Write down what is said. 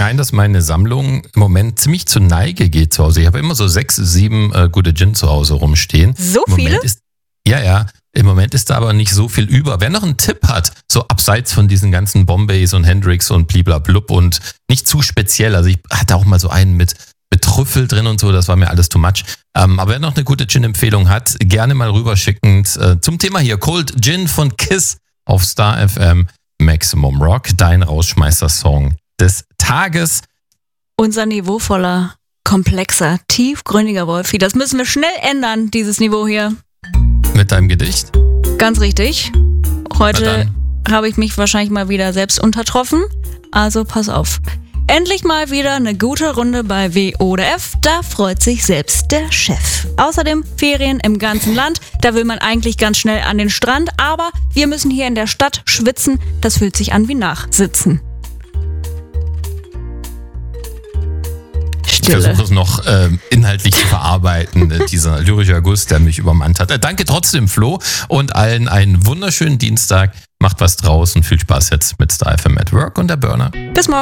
ein, dass meine Sammlung im Moment ziemlich zur Neige geht zu Hause. Ich habe immer so 6, 7 gute Gin zu Hause rumstehen. So viele? Im Moment ist da aber nicht so viel über. Wer noch einen Tipp hat, so abseits von diesen ganzen Bombays und Hendrix und bliblablub und nicht zu speziell. Also ich hatte auch mal so einen mit Trüffel drin und so, das war mir alles too much. Aber wer noch eine gute Gin-Empfehlung hat, gerne mal rüberschickend zum Thema hier. Cold Gin von Kiss auf Star FM Maximum Rock, dein Rausschmeißer-Song des Tages. Unser niveauvoller, komplexer, tiefgründiger Wolfi, das müssen wir schnell ändern, dieses Niveau hier. Mit deinem Gedicht? Ganz richtig. Heute habe ich mich wahrscheinlich mal wieder selbst untertroffen, also pass auf. Endlich mal wieder eine gute Runde bei W oder F, da freut sich selbst der Chef. Außerdem Ferien im ganzen Land, da will man eigentlich ganz schnell an den Strand, aber wir müssen hier in der Stadt schwitzen, das fühlt sich an wie Nachsitzen. Ich versuche es noch inhaltlich zu verarbeiten, dieser lyrische Guss, der mich übermannt hat. Danke trotzdem, Flo, und allen einen wunderschönen Dienstag. Macht was draus und viel Spaß jetzt mit Star FM at Work und der Burner. Bis morgen.